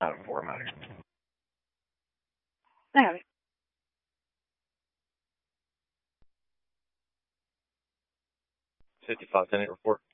Not a 4 motor. I have it. 55 10 report.